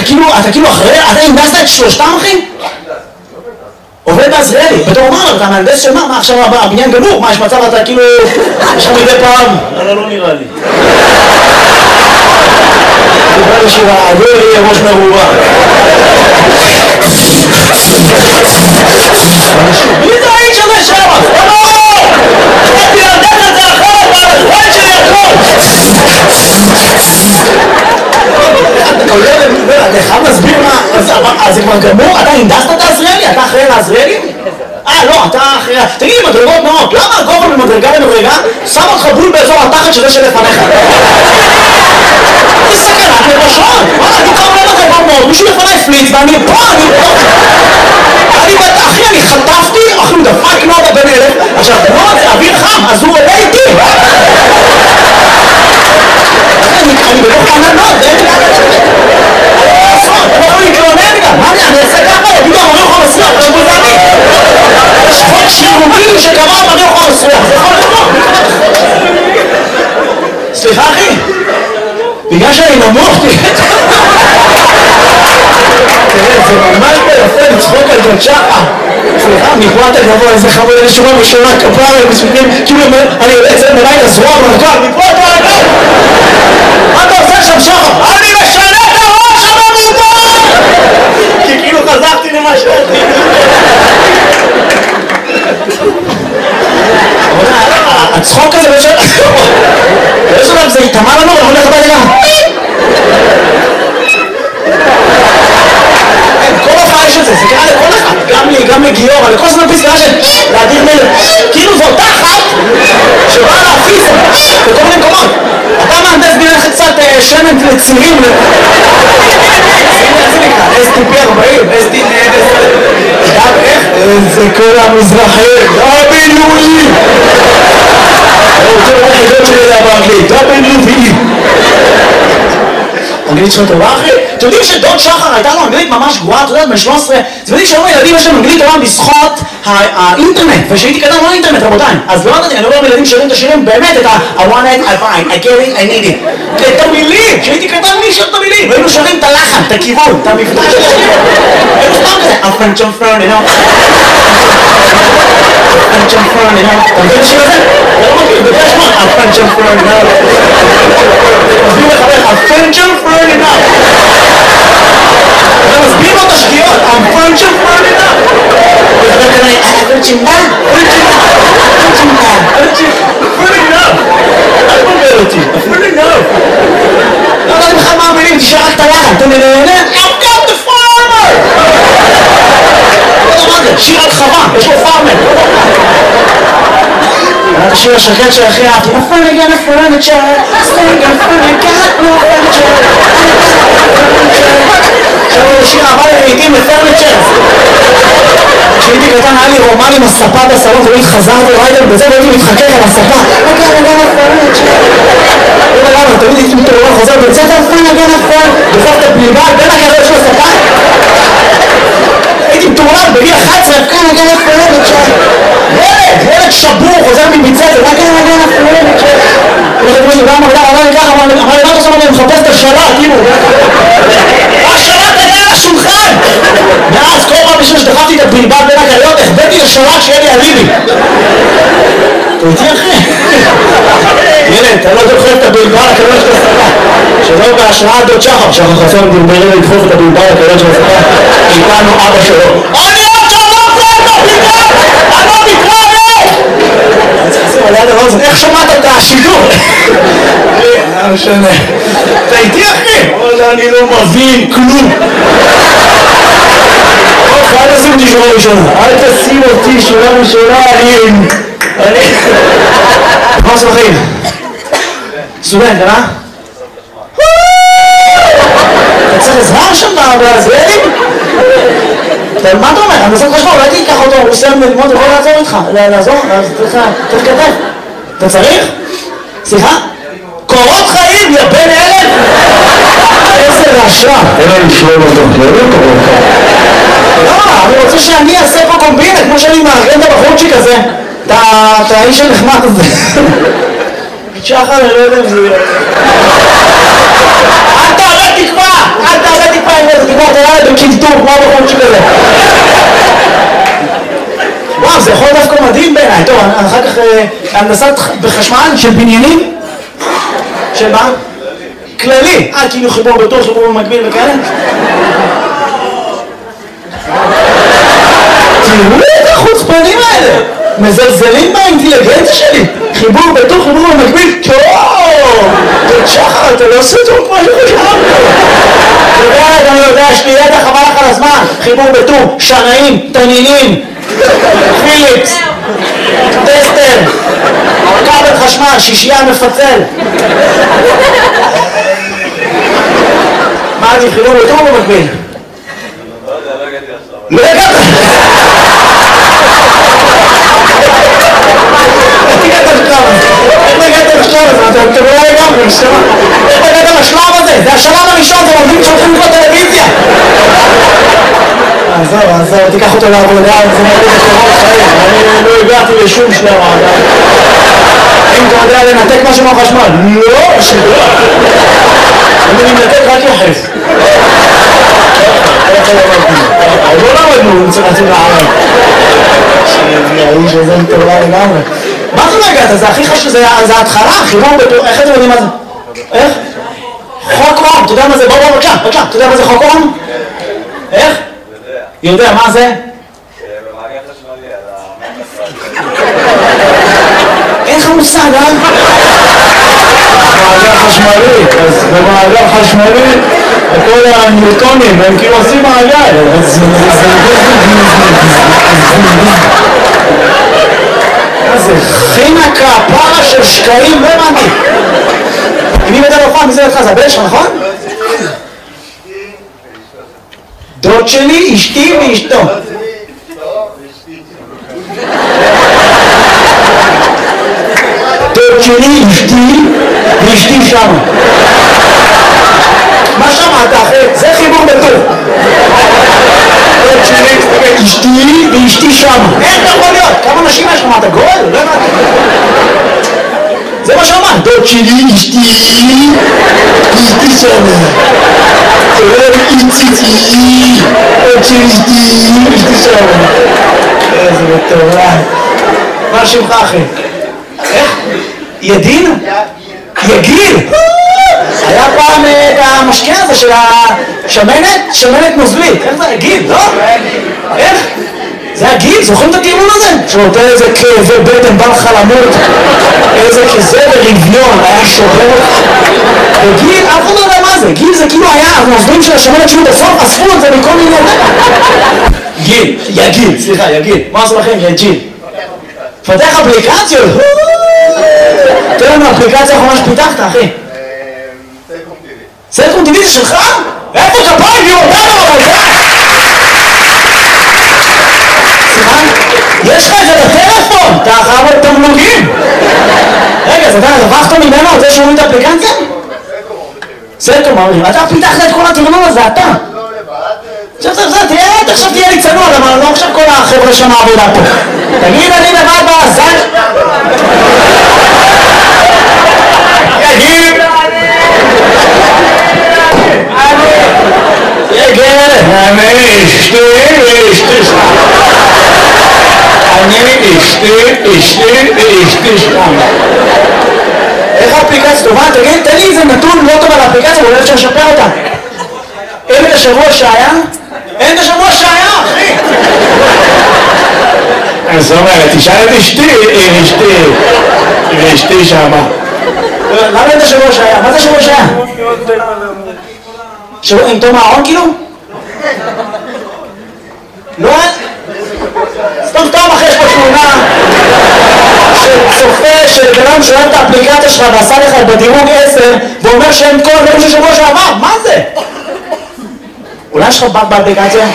אתה כאילו אחרי, אתה הנדסת את שלושתם אחי? עובד בעזריאלי, בתור אמר, אתה מהנדס של מה עכשיו הבניין גמור, מה יש מצב אתה כאילו, יש לך מדי פעם? לא נראה לי. דיבר לי שהעגור יהיה ראש מרובה. מי זה האיש הזה שם? חשבתי להנדס את זה אחרת, והחלט שלי הכל! אתה חייב להסביר מה, אז זה כבר גמור? אתה הנדסת את העזריאלי? אתה אחראי לעזריאלי? לא, אתה אחראי... תגיד לי, מדרגות נאות, למה הגובה ממדרגה למדרגה שם אותך בול באזור התחת של זה שלפניך? זה סכנת לראשון! אני כבר עולה מדרגות נאות, מישהו לפניי פליץ ואני פה, אחי, אני חטפתי, אחי, הוא דפק נודה בן אלף, עכשיו, נוד זה אוויר חם, אז הוא עולה איתי! אני בלוך ענן נוד, זה אין לי אתה לא להתלונן גם, מה אני אעשה ככה? יגידו, אמרי אוכל מסריח, זה בולזני יש חוק שירותי שקבע אמרי אוכל מסריח, זה יכול לקרות סליחה אחי בגלל שאני נמוך תראה, זה ממש ביפה לצחוק על זאת שחה סליחה, מפה אתה גבוה, איזה חמוד, איזה שורה משורה כפרה, כאילו אני יוצא מלאי לזרוע ברגל, מפה אתה רגל מה אתה עושה שם שחה? אני משנה את הראש הממומן! כי כאילו חזרתי למה שאתי הצחוק הזה באיזה עולם זה התאמה לנו, אנחנו הולך הבא גם כל הופעה יש את זה, זה קרה לכל אחד גם לי, גם לגיורא, לכל זמן פסקה של להדיר מלך כאילו זו תחת שבאה להפיס בכל מיני מקומות אתה מהנדס בינך קצת שמן לצירים STP 40, STP איך? זה כל המזרחים WE זה היחידות שלי לדבר אנגלית WE אנגלית שלו טובה אחי? אתם יודעים שדוד שחר הייתה לו אנגלית ממש גרועה, אתה יודעת, בן 13 אתם יודעים שהיום הילדים יש להם אנגלית טובה בזכות האינטרנט ושהייתי קטן לא האינטרנט רבותיי אז לא ידעתי, אני רואה ילדים שרים את השירים באמת את I want it, I find, I get it, I need it את המילים, שהייתי קטן מי שר את המילים והיינו שרים את הלחן, את הכיוון, את המבטא של השיר היינו סתם כזה I'm French, I'm French, you know I'm French, I'm French, you know אתה מכיר את השיר הזה? אתה לא מכיר, בגלל שמות I'm French, I'm French, you know מסביר לחבר I'm French, I'm French, you know אתה מסביר לו את השגיאות I'm French, I'm French, you know וחבר כנראה French, you know French, you know French, you know אל תבלבל אותי, French, you know לא יודעים לך מה המילים, תשאר רק את הלחן אתה נהנה I've got the farmer לא יודע מה זה, שיר על חווה, יש לו פארמר את השיר השקט שהכי אהבתי נפל again a furniture Sting and furniture no furniture עכשיו הוא שיר אהבה לרהיטים לפרניצ'ר כשהייתי קטן היה לי רומן עם הספה בסלון ולא התחזרתי ראיתם בזה והייתי מתחכך על הספה again a furniture לא יודע למה, תמיד הייתי מתעורר חוזר בצאת again a furniture בסוף את הפליבה בין הגרש של הספה הייתי מתעורר בגיל 11 again a furniture ילד שבור חוזר מביצת זה רק again a furniture אמר לי ככה, אמר לי מה אתה עושה? אני מחפש את השלט, כאילו השלט היה על השולחן מאז כל פעם בשביל שדחפתי את הבלבל בין הקריות החבאתי לשלט שיהיה לי אליבי אתה איתי אחי? ילד, אתה לא דוחף את הבלבל הקריות של הספה שלא בהשראת דוד שחר שחר חסון בלבלים לדחוף את הבלבל הקריות של הספה איתנו אבא שלו אני עוד שלום פה את הבלבל! אני לא מתראה! איך שמעת את השידור? לא משנה אתה איתי אחי? אני לא מבין כלום אל תשים אותי שורה ראשונה אל תשים אותי שורה ראשונה אני מה עושה בחיים? סטודנט, אה? אתה צריך עזרה שם בעזריאלים? מה אתה אומר? אני עושה חשבון, אולי תיקח אותו, הוא עושה ללמוד, הוא יכול לעזור איתך לעזור? צריך כתב אתה צריך? סליחה? קורות חיים, יא בן אלף! איזה רעשה! אין לנו שלום אותו, לא קורות חיים לא, אני רוצה שאני אעשה פה קומבינה כמו שאני מארגן את הבחורצ'יק הזה את האיש הנחמד הזה שחר, אני לא יודע אם זה אל תעלה תקווה! אל תעלה תקווה אם זה חילטור, כמו הבחור שכזה. וואו, זה יכול דווקא מדהים בעיניי. טוב, אחר כך הנדסת בחשמל של בניינים? של מה? כללי. כאילו חיבור בטור, חיבור במקביל וכאלה? תראו את החוצפנים האלה! מזלזלים באינטליגנציה שלי! חיבור בטור, חיבור במקביל, טוב! שחר, אתה לא עושה טוב כמו שחשבנו! אני יודע, יש לי ידע חבל לך על הזמן! חיבור בטור, שנאים, תנינים, פיליפס, טסטר, כבל חשמל, שישייה מפצל. מה אני חיבור בטור במקביל? לא הגעת! אתם לא לגמרי, איך הגעתם לשלב הזה? זה השלב הראשון, זה עובדים שהולכים לקרוא טלוויזיה. עזוב, תיקח אותו לעבודה, זה מרגיש את חיים. אני לא הגעתי לשום שלב עדיין. אם אתה יודע לנתק משהו מהחשמל, לא, שלא. אני מנתק רק יחס. לא למדנו, נצטרצים לערב. האיש הזה מטורלל לגמרי. מה זה לא הגעת? זה הכי חשוב, זה ההתחלה, חיבור בטור, איך אתם יודעים מה זה? איך? חוק אום, אתה יודע מה זה? בוא, בבקשה, אתה יודע מה זה חוק אום? איך? יודע, מה זה? במעגל חשמלי, אין לך מושג, אה? מעגל חשמלי, אז במעגל חשמלי כל הניוטונים הם כאילו עושים מעגל, זה חינק הפרה של שקעים, לא הבנתי. מי מדע לא פעם, מי זה לך? זה הבן שלך, נכון? דוד שלי, אשתי ואשתו. דוד שלי, אשתי ואשתי שם. מה שמעת אחי? זה חיבור בטור. דוד שלי, אשתי ואשתי שם. איך זה יכול להיות? כמה נשים יש לך? מה אתה גול? לא הבנתי. זה מה שאמרת. דוד שלי, אשתי שם. איציצי, עוד שלי אשתי שם. איזה מטורף. מה שמך אחי? איך? ידין? יגיל? היה פעם את המשקה הזה של השמנת? שמנת נוזלית. איך זה? יגיל, לא? איך? זה הגיל? זוכרים את הטיעון הזה? שנותן איזה כאבי בטן בא לך למות, איזה כזה ברביון, היה שובר. וגיל, אף אחד לא יודע מה זה. גיל זה כאילו היה הנוזלים של השמנת שהיו בסוף, אספו את זה מכל מיני... גיל, יגיל, סליחה, יגיל. מה עשו לכם? יגיל. פתח אפליקציות? תראה לנו אפליקציה האחרונה שפיתחת, אחי. סלקום טיווי זה שלך? איפה כפיים? יהיו אותנו אבל זה? יש לך את זה בטלפון, אתה חייב את תמלוגים. רגע, אז אתה רווחת ממנו על זה שהוא את האפליקציה? סלקום, אומרים, אתה פיתחת את כל התרנון הזה, אתה. עכשיו תהיה לי צנוע, אבל לא עכשיו כל החבר'ה שם העבודה פה. תגיד, אני לבד בעזן. יגיד. אני אשתי שם. איך האפליקציה טובה? תגיד, תן לי איזה נתון לא טוב על האפליקציה, אבל אפשר לשפר אותה. אין את השבוע שהיה? אין את השבוע שהיה, אחי! אז זאת אומרת, תשאל את אשתי שמה. למה אין את השבוע שהיה? מה זה השבוע שהיה? עם תום הארון כאילו? לא? סתם אחרי יש פה תמונה של צופה של בנם שאוהב את האפליקציה שלך ועשה לך בדירוג 10 ואומר שאין כל הדברים של שבוע שעבר, מה זה? אולי יש לך באג באפליקציה?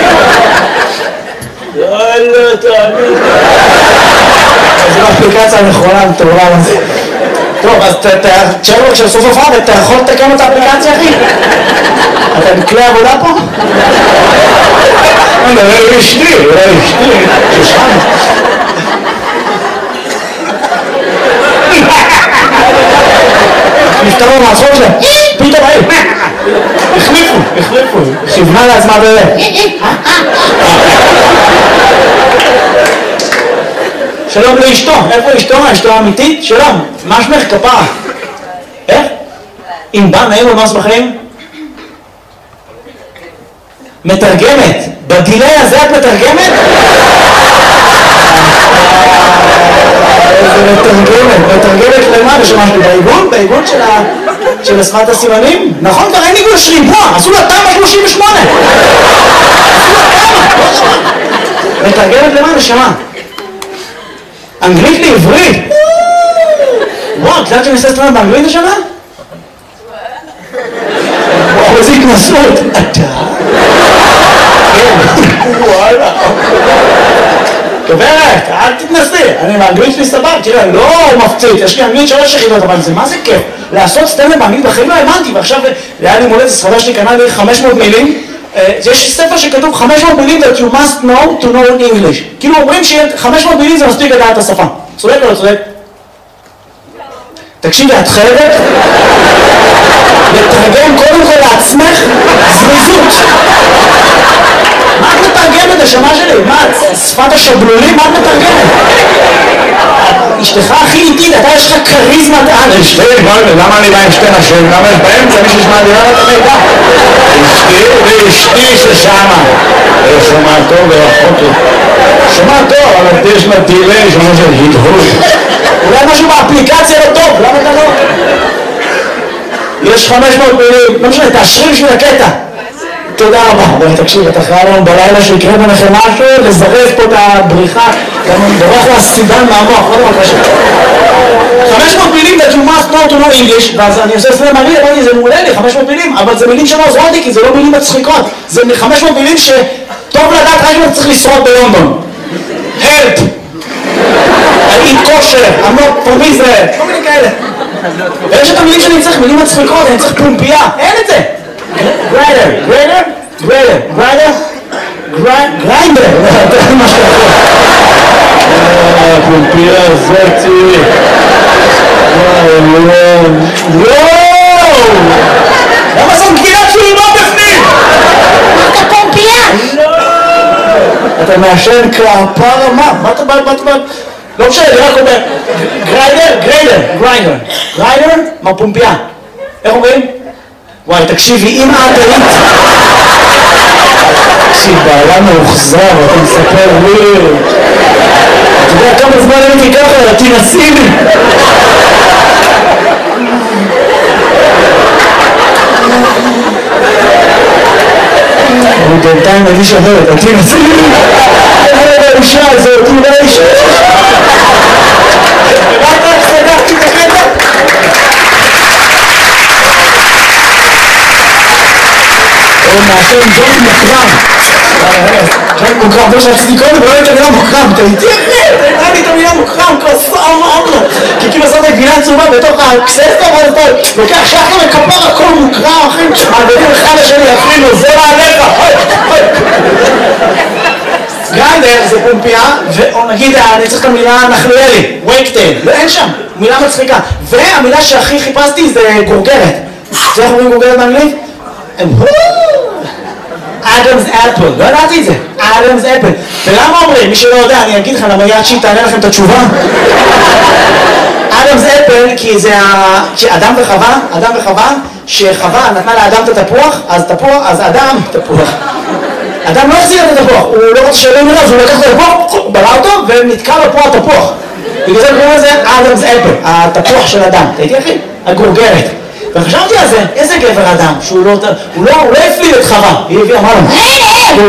לא, תאמין. זו האפליקציה הנכונה, מטורלל הזה. טוב, אז תשאר לו כשסוף הופעה, אתה יכול לתקן את האפליקציה, אחי? אתה בכלי עבודה פה? אולי אשתי. ששם. נפטרו מהצחוק שלהם, פתאום היו, החליפו. כיוונה לעצמה שלום לאשתו, איפה אשתו? אשתו האמיתית? שלום, מה שמך כפרה? איך? אם בא נעים ומה שמחים? מתרגמת, בדילי הזה את מתרגמת? איזה מתרגמת למה? ושמשהו בעיגון של שפת הסימנים? נכון, כבר אין עיגון שריבוע, עשו לה תמ"א 38. מתרגמת למה? נשמה? אנגלית לעברית? וואו, את יודעת שאני עושה סטרנד באנגלית השנה? וואו, איזה התנסות. אתה? וואלה. גברת, אל תתנסי, אני באנגלית שלי סבבה, תראה, לא מפציץ, יש לי אנגלית 3 יחידות, אבל זה מה זה כיף? לעשות סטנדאפ באנגלית בחיים לא האמנתי, ועכשיו היה לי מולדת, ספרדה שלי קנה לי 500 מילים, יש ספר שכתוב 500 מילים that you must know to know English, כאילו אומרים ש500 מילים זה מספיק לדעת את השפה, צודק או לא צודק? תקשיבי, את חייבת לתרגם קודם כל לעצמך זריזות. מה את מתרגמת השמה שלי? מה, שפת השבלולים? מה את מתרגמת? אשתך הכי איטית, אתה יש לך כריזמת על אשתי. למה אני בא עם שתי נשים? למה יש באמצע מי שישמע דירה את המידע? אשתי ששמה. שומע טוב ורחוק לי. שומע טוב, אבל יש לה דילי שומע של הדהוד. אולי משהו באפליקציה לא טוב, למה אתה לא? יש 500 מילים, לא משנה, תאשרי בשביל הקטע. תודה רבה. בואי תקשיב, אתה חייב לנו בלילה שיקרה ביניכם משהו, לזרז פה את הבריחה, גם אני בורח לסידן מהמוח, לא דבר קשה. 500 מילים that you must know to know English, ואז אני עושה סלם מראה, אמרתי, זה מעולה לי, 500 מילים, אבל זה מילים שלא עוזרות לי, כי זה לא מילים מצחיקות. זה 500 מילים שטוב לדעת רק אם צריך לשרוד בלונדון. Help! I eat kosher, I'm not from Israel, כל מיני כאלה. ויש את המילים שאני צריך, מילים מצחיקות, אני צריך פומפייה, אין את זה. גריידר, זה מה שאתה פומפייה זאתי. וואו! למה זאת גבינת שולמה בפנים? אתה פומפייה? לא! אתה מעשן כפרה מה? מה אתה בא? לא משנה, אני רק אומר גריידר, מה פומפייה? איך אומרים? וואי, תקשיבי, אם את היית... תקשיב, בעלה מאוחזר, אתה מספר לי... אתה יודע כמה זמן הייתי ככה, תנסי לי! אני בינתיים מרגיש אחרת, תנסי לי! האישה הזאת, אולי האישה... רק סגרתי את הקטע? הוא מעשן ג'ון מוקרם, לא שעשיתי קודם, ולא הייתה מילה מוקרם, אתה איתי אחרי, אתה הייתה לי את המילה מוקרם, כוסה אמרנו, כי כאילו עשית גבינה צהובה בתוך הקססטה, ואז אתה לוקח שחר וכפר הכל מוקרם, אחי, מעבירים אחד לשני, אפילו, זה מעליך, גריידר זה פומפייה, ונגיד, אני צריך את המילה נחליאלי, וייקטייל, ואין שם, מילה מצחיקה, והמילה שהכי חיפשתי זה גורגרת, זה איך אומרים גורגרת באנגלית? אדמס אפל, לא ידעתי את זה, אדמס אפל. ולמה אומרים? מי שלא יודע, אני אגיד לך, למה יד שהיא תענה לכם את התשובה. אדמס אפל, כי זה אדם וחווה, שחווה נתנה לאדם את התפוח, אז אדם, תפוח. אדם לא החזיר את התפוח, הוא לא רוצה שאלה ממנו, אז הוא לקח את התפוח, בלע אותו, ונתקע לו פה התפוח. בגלל זה קוראים לזה אדמס אפל, התפוח של אדם. תהייתי אחי? הגורגרת. וחשבתי על זה, איזה גבר אדם, שהוא לא הפליל את חווה, היא הביאה, אמרה לו,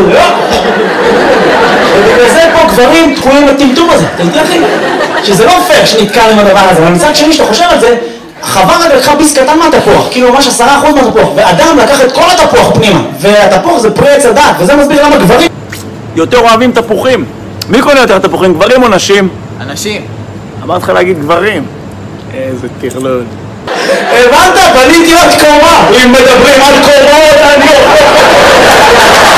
ובגלל זה פה גברים תקועים לטמטום הזה, אתה יודע אחי? שזה לא פייר שנתקע עם הדבר הזה, אבל מצד שני שאתה חושב על זה, חווה רק לקחה ביס קטן מהתפוח, כאילו ממש 10% מהתפוח, ואדם לקח את כל התפוח פנימה, והתפוח זה פרי עץ הדת, וזה מסביר למה גברים יותר אוהבים תפוחים. מי קונה יותר תפוחים, גברים או נשים? אנשים. אמרת לך להגיד גברים. איזה תכלול. הבנת? בניתי עוד קומה. אם מדברים על קומות, אני אוכל.